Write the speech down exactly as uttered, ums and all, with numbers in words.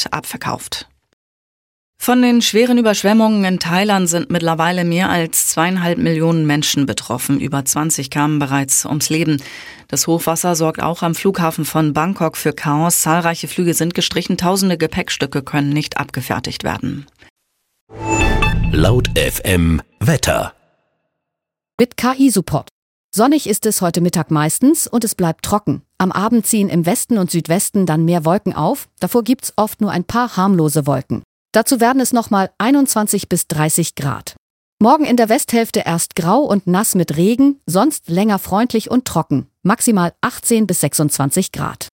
fast abverkauft. Von den schweren Überschwemmungen in Thailand sind mittlerweile mehr als zweieinhalb Millionen Menschen betroffen. Über zwanzig kamen bereits ums Leben. Das Hochwasser sorgt auch am Flughafen von Bangkok für Chaos. Zahlreiche Flüge sind gestrichen, tausende Gepäckstücke können nicht abgefertigt werden. Laut F M Wetter. Mit K I-Support. Sonnig ist es heute Mittag meistens und es bleibt trocken. Am Abend ziehen im Westen und Südwesten dann mehr Wolken auf. Davor gibt's oft nur ein paar harmlose Wolken. Dazu werden es nochmal einundzwanzig bis dreißig Grad. Morgen in der Westhälfte erst grau und nass mit Regen, sonst länger freundlich und trocken. Maximal achtzehn bis sechsundzwanzig Grad.